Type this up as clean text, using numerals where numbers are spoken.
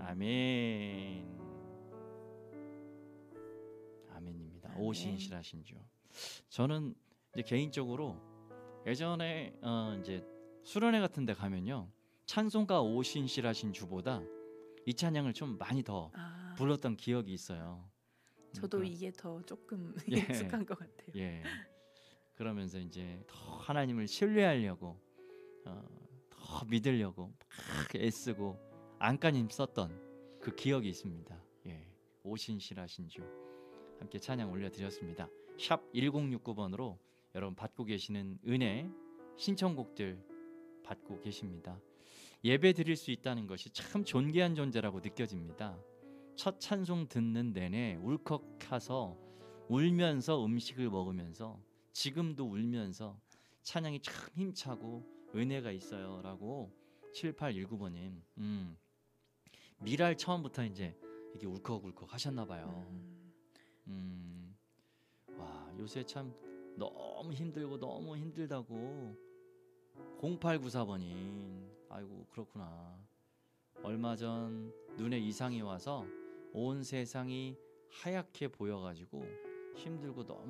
아멘. 아멘입니다. 아멘. 오신실하신 주. 저는 이제 개인적으로 예전에 이제 수련회 같은 데 가면요, 찬송가 오신실하신 주보다 이 찬양을 좀 많이 더 아, 불렀던 기억이 있어요. 저도 그러니까, 이게 더 조금 예. 익숙한 것 같아요. 예. 그러면서 이제 더 하나님을 신뢰하려고, 더 믿으려고 막 애쓰고 안간힘 썼던 그 기억이 있습니다. 예. 오신실하신 주 함께 찬양 올려드렸습니다. 샵 1069번으로 여러분 받고 계시는 은혜 신청곡들 받고 계십니다. 예배 드릴 수 있다는 것이 참 존귀한 존재라고 느껴집니다. 첫 찬송 듣는 내내 울컥해서 울면서 음식을 먹으면서 지금도 울면서 찬양이 참 힘차고 은혜가 있어요 라고 7819번님 미랄 처음부터 이제 이게 울컥울컥 하셨나 봐요. 와, 요새 참 너무 힘들고 너무 힘들다고 0894번님 아이고 그렇구나. 얼마 전 눈에 이상이 와서 온 세상이 하얗게 보여가지고 힘들고 너무